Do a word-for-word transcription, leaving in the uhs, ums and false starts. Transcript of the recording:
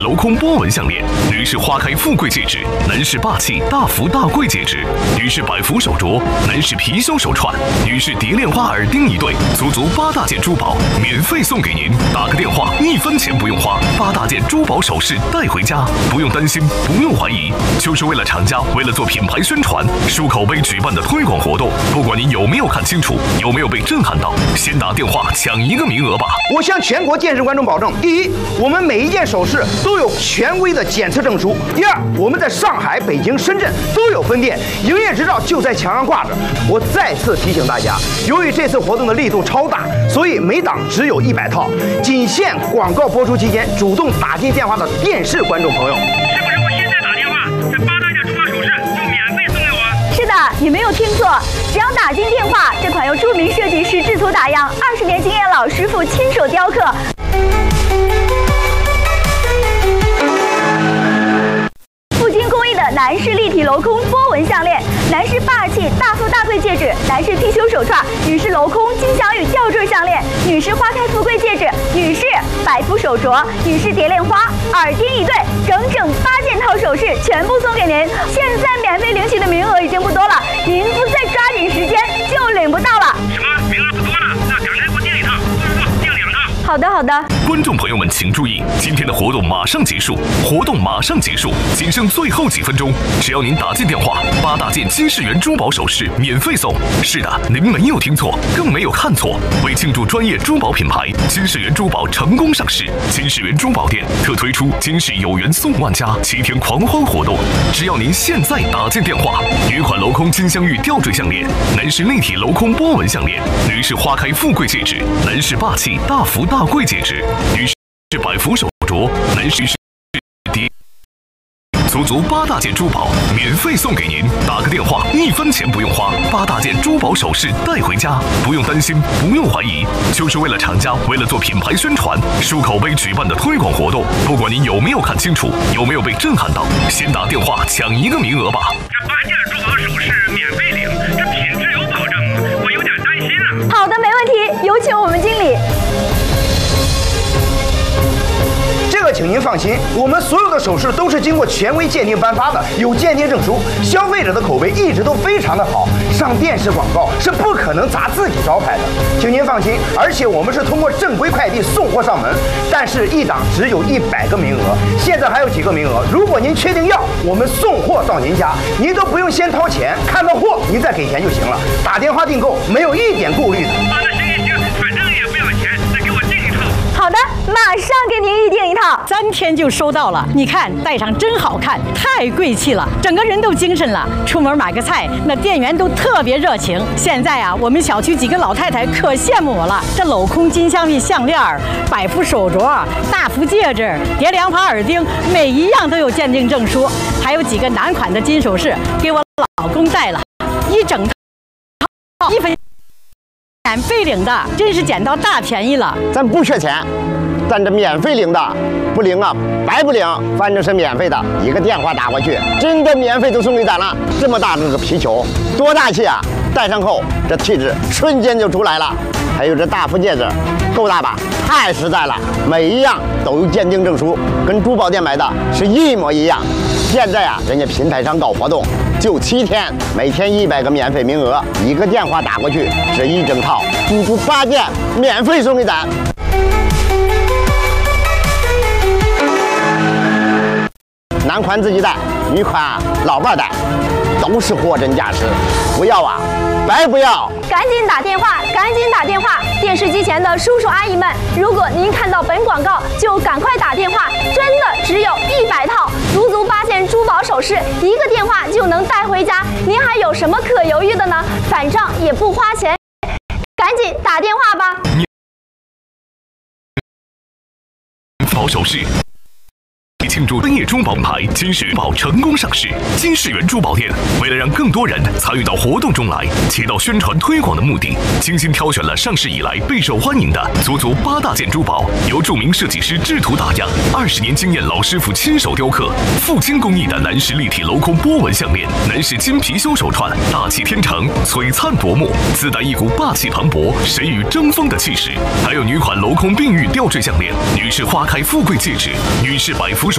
镂空波纹项链，女士花开富贵戒指，男士霸气大福大贵戒指，女士百福手镯，男士貔貅手串，女士蝶恋花耳钉一对，足足八大件珠宝免费送给您。打个电话，一分钱不用花，八大件珠宝首饰带回家，不用担心，不用怀疑，就是为了厂家为了做品牌宣传、漱口杯举办的推广活动。不管您有没有看清楚，有没有被震撼到，先打电话抢一个名额吧！ 我向全国电视观众保证：第一，我们每一件首饰都有权威的检测证书；第二，我们在上海、北京、深圳都有分店，营业执照就在墙上挂着。我再次提醒大家，由于这次活动的力度超大，所以每档只有一百套，仅限广告播出期间主动打进电话的电视观众朋友。 是不是我现在打电话，这八大件珠宝首饰就免费送给我？ 是的，你没有听错，只要打进电话，这款由著名设计师制图打样、二十年经验老师傅亲手雕刻。男士立体镂空波纹项链，男士霸气大富大贵戒指，男士貔貅手串，女士镂空金镶玉吊坠项链，女士花开富贵戒指，女士百福手镯，女士蝶恋花耳钉一对，整整八件套首饰全部送给您。现在免费领取的名额已经不多了，您不再抓紧时间就领不到了。 什么名额不多了？那赶快给我订一套，不不不，订两套。 好的好的。 观众朋友们请注意，今天的活动马上结束，活动马上结束，仅剩最后几分钟。只要您打进电话，八大件金世缘珠宝首饰免费送。是的，您没有听错，更没有看错。为庆祝专业珠宝品牌金世缘珠宝成功上市，金世缘珠宝店特推出金世有缘送万家七天狂欢活动。只要您现在打进电话，女款镂空金镶玉吊坠项链，男士立体镂空波纹项链，女士花开富贵戒指，男士霸气大福大贵戒指，女士百福手镯，男士是蝶。足足八大件珠宝免费送给您，打个电话一分钱不用花，八大件珠宝首饰带回家，不用担心，不用怀疑，就是为了厂家为了做品牌宣传、漱口杯举办的推广活动。不管您有没有看清楚，有没有被震撼到，先打电话抢一个名额吧！ 这八件珠宝首饰免费领，这品质有保证吗？我有点担心啊。 好的，没问题，有请我们经理。 这个请您放心，我们所有的首饰都是经过权威鉴定颁发的，有鉴定证书，消费者的口碑一直都非常的好，上电视广告是不可能砸自己招牌的，请您放心。而且我们是通过正规快递送货上门，但是一档只有一百个名额，现在还有几个名额，如果您确定要，我们送货到您家，您都不用先掏钱，看到货您再给钱就行了，打电话订购没有一点顾虑的。 啊，那行行行，反正也不要钱，再给我订一套。 好的，马上给您预定一套。 三天就收到了，你看戴上真好看，太贵气了，整个人都精神了。出门买个菜，那店员都特别热情。现在啊，我们小区几个老太太可羡慕我了。这镂空金镶玉项链、百福手镯、大福戒指、蝶恋花耳钉，每一样都有鉴定证书，还有几个男款的金首饰，给我老公戴了，一整套一分免费领的，真是捡到大便宜了。 咱不缺钱，但这免费领的不领啊，白不领，反正是免费的，一个电话打过去，真的免费就送给咱了。这么大这个皮球，多大气啊！戴上后，这气质瞬间就出来了。还有这大福戒指，够大吧？太实在了，每一样都有鉴定证书，跟珠宝店买的是一模一样。现在啊，人家平台上搞活动，就七天，每天一百个免费名额，一个电话打过去，这一整套，足足八件，免费送给咱。男款自己带，女款老伴带，都是货真价实，不要啊，白不要！ 赶紧打电话，赶紧打电话！电视机前的叔叔阿姨们，如果您看到本广告，就赶快打电话，真的只有一百套，足足八件珠宝首饰，一个电话就能带回家，您还有什么可犹豫的呢？反正也不花钱，赶紧打电话吧！ 宝首饰。庆祝专业珠宝品牌金世缘宝成功上市，金世缘珠宝店为了让更多人参与到活动中来，起到宣传推广的目的，精心挑选了上市以来备受欢迎的足足八大件珠宝，由著名设计师制图打样，二十年经验老师傅亲手雕刻，富金工艺的男士立体镂空波纹项链，男士金貔貅手串，大气天成，璀璨夺目，自带一股霸气磅礴、谁与争锋的气势。还有女款镂空并玉吊坠项链，女士花开富贵戒指，女士百福手。